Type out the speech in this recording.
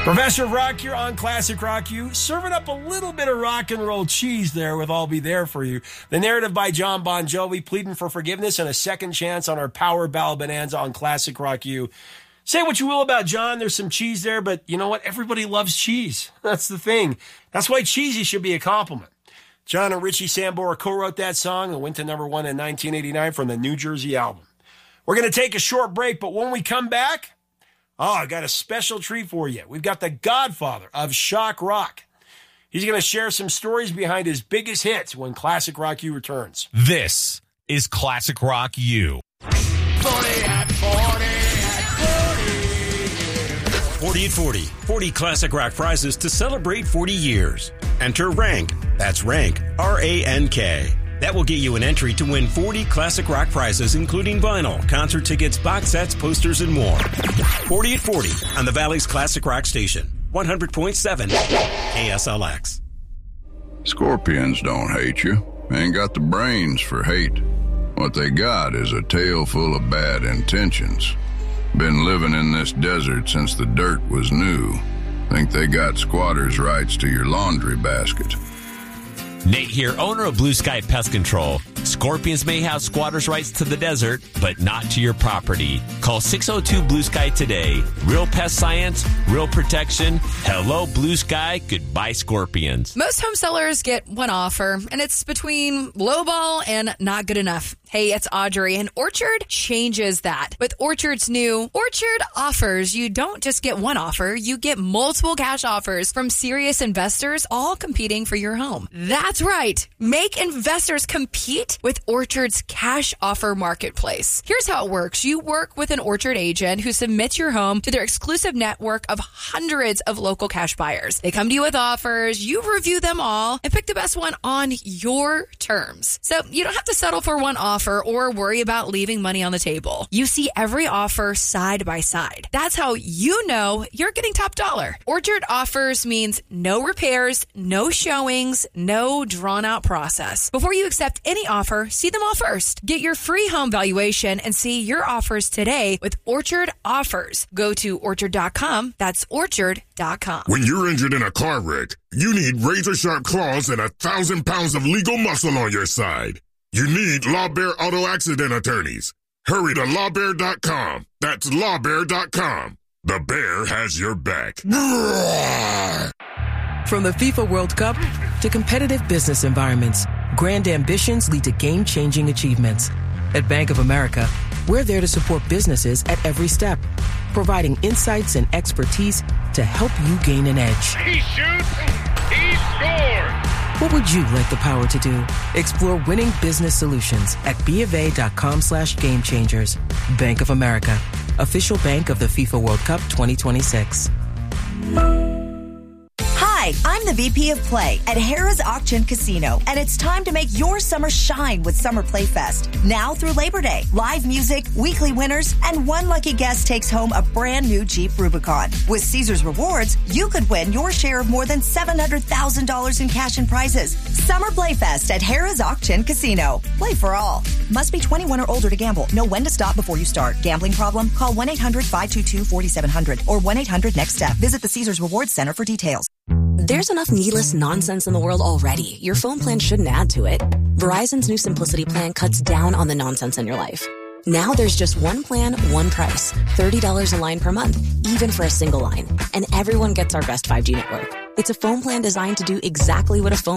Professor of Rock here on Classic Rock U, serving up a little bit of rock and roll cheese there with I'll Be There For You. The narrative by John Bon Jovi, pleading for forgiveness and a second chance on our Power Ballad Bonanza on Classic Rock U. Say what you will about John, there's some cheese there, but you know what? Everybody loves cheese. That's the thing. That's why cheesy should be a compliment. John and Richie Sambora co-wrote that song and went to number one in 1989 from the New Jersey album. We're going to take a short break, but when we come back, I got a special treat for you. We've got the godfather of shock rock. He's going to share some stories behind his biggest hits when Classic Rock U returns. This is Classic Rock U. 40 at 40. 40 Classic Rock prizes to celebrate 40 years. Enter RANK. That's RANK. R-A-N-K. That will get you an entry to win 40 Classic Rock prizes, including vinyl, concert tickets, box sets, posters, and more. 40 at 40 on the Valley's Classic Rock Station. 100.7 KSLX. Scorpions don't hate you. Ain't got the brains for hate. What they got is a tail full of bad intentions. Been living in this desert since the dirt was new. Think they got squatters' rights to your laundry basket. Nate here, owner of Blue Sky Pest Control. Scorpions may have squatters' rights to the desert, but not to your property. Call 602-BLUE-SKY today. Real pest science, real protection. Hello, Blue Sky. Goodbye, Scorpions. Most home sellers get one offer, and it's between lowball and not good enough. Hey, it's Audrey, and Orchard changes that. With Orchard's new Orchard Offers, you don't just get one offer, you get multiple cash offers from serious investors, all competing for your home. That's right. Make investors compete with Orchard's cash offer marketplace. Here's how it works. You work with an Orchard agent who submits your home to their exclusive network of hundreds of local cash buyers. They come to you with offers, you review them all, and pick the best one on your terms. So you don't have to settle for one offer or worry about leaving money on the table. You see every offer side by side. That's how you know you're getting top dollar. Orchard Offers means no repairs, no showings, no drawn out process. Before you accept any offer, see them all first. Get your free home valuation and see your offers today with Orchard Offers. Go to orchard.com. That's orchard.com. When you're injured in a car wreck, you need razor-sharp claws and 1,000 pounds of legal muscle on your side. You need Law Bear Auto Accident Attorneys. Hurry to lawbear.com. That's lawbear.com. The bear has your back. From the FIFA World Cup to competitive business environments, grand ambitions lead to game-changing achievements. At Bank of America, we're there to support businesses at every step, providing insights and expertise to help you gain an edge. He shoots, he scores! What would you like the power to do? Explore winning business solutions at BofA.com/gamechangers. Bank of America, official bank of the FIFA World Cup 2026. Hi, I'm the VP of Play at Harrah's Auction Casino, and it's time to make your summer shine with Summer Playfest. Now through Labor Day, live music, weekly winners, and one lucky guest takes home a brand new Jeep Rubicon. With Caesars Rewards, you could win your share of more than $700,000 in cash and prizes. Summer Playfest at Harrah's Auction Casino. Play for all. Must be 21 or older to gamble. Know when to stop before you start. Gambling problem? Call 1-800-522-4700 or 1-800-NEXT-STEP. Visit the Caesars Rewards Center for details. There's enough needless nonsense in the world already. Your phone plan shouldn't add to it. Verizon's new Simplicity plan cuts down on the nonsense in your life. Now there's just one plan, one price. $30 a line per month, even for a single line. And everyone gets our best 5G network. It's a phone plan designed to do exactly what a phone